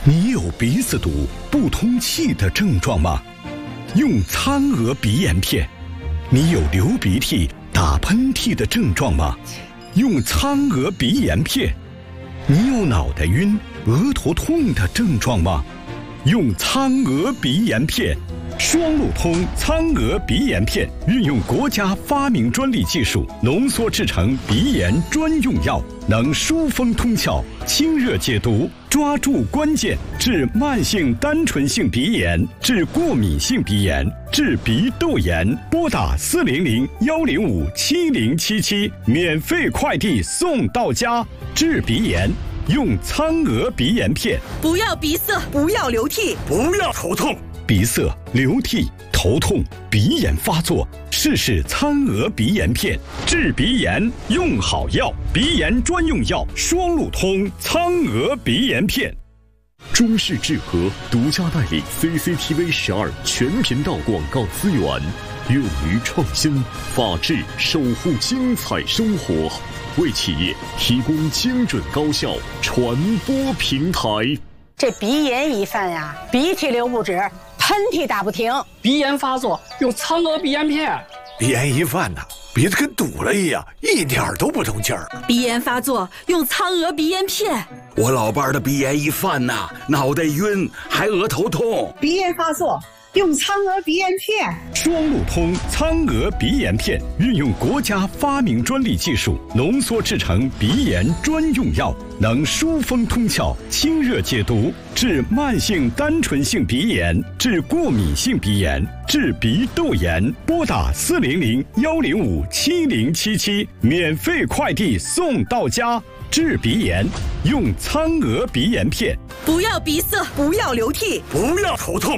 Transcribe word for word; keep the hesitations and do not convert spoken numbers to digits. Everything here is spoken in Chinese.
你有鼻子堵、不通气的症状吗？用苍鹅鼻炎片。你有流鼻涕、打喷嚏的症状吗？用苍鹅鼻炎片。你有脑袋晕、额头痛的症状吗？用苍鹅鼻炎片。双路通苍鹅鼻炎片运用国家发明专利技术浓缩制成鼻炎专用药，能疏风通窍、清热解毒，抓住关键，治慢性单纯性鼻炎，治过敏性鼻炎，治鼻窦炎。拨打四零零幺零五七零七七，免费快递送到家。治鼻炎用苍鹅鼻炎片。 不要鼻塞，不要流涕， 不要头痛。 鼻塞、流涕、头痛、鼻炎发作，试试苍鹅鼻炎片。治鼻炎用好药，鼻炎专用药双路通苍鹅鼻炎片。 中视智和独家代理 C C T V 十二全频道广告资源，勇于创新，法治守护精彩生活，为企业提供精准高效传播平台。 这鼻炎一犯呀，鼻涕流不止，喷嚏打不停， 鼻炎发作用苍鹅鼻炎片。 鼻炎一犯呐，鼻子跟堵了一样，一点都不通气儿。 鼻炎发作用苍鹅鼻炎片。 我老伴儿的鼻炎一犯呐，脑袋晕，还额头痛。 鼻炎发作用苍鹅鼻炎片。 双路通苍鹅鼻炎片运用国家发明专利技术浓缩制成鼻炎专用药，能疏风通窍、清热解毒，治慢性单纯性鼻炎，治过敏性鼻炎，治鼻窦炎。拨打四零零幺零五七零七七，免费快递送到家。治鼻炎用苍鹅鼻炎片。 不要鼻塞，不要流涕， 不要头痛。